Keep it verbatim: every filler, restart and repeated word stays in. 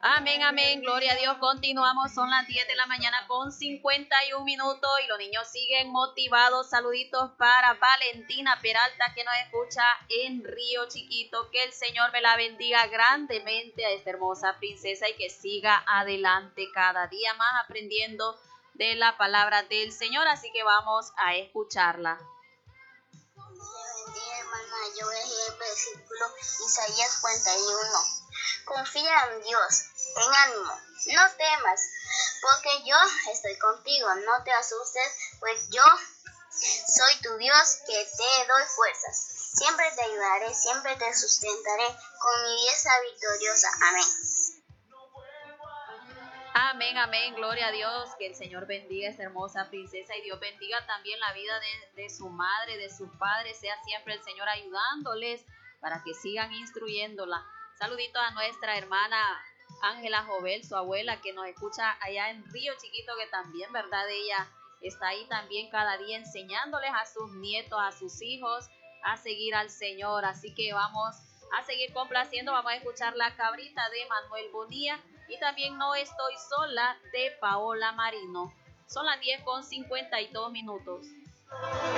Amén, amén, gloria a Dios. Continuamos, son las diez de la mañana con cincuenta y un minutos y los niños siguen motivados. Saluditos para Valentina Peralta que nos escucha en Río Chiquito. Que el Señor me la bendiga grandemente a esta hermosa princesa y que siga adelante cada día más aprendiendo de la palabra del Señor. Así que vamos a escucharla. Bendiga, hermana. Yo voy a leer el versículo Isaías cuarenta y uno. Confía en Dios, en ánimo, no temas, porque yo estoy contigo, no te asustes, pues yo soy tu Dios que te doy fuerzas. Siempre te ayudaré, siempre te sustentaré con mi diestra victoriosa. Amén. Amén, amén, gloria a Dios, que el Señor bendiga a esta hermosa princesa y Dios bendiga también la vida de, de su madre, de sus padres, sea siempre el Señor ayudándoles para que sigan instruyéndola. Saluditos a nuestra hermana Ángela Jovel, su abuela, que nos escucha allá en Río Chiquito, que también, ¿verdad? Ella está ahí también cada día enseñándoles a sus nietos, a sus hijos, a seguir al Señor. Así que vamos a seguir complaciendo, vamos a escuchar La Cabrita de Manuel Bonilla y también No Estoy Sola de Paola Marino. Son las diez con cincuenta y dos minutos.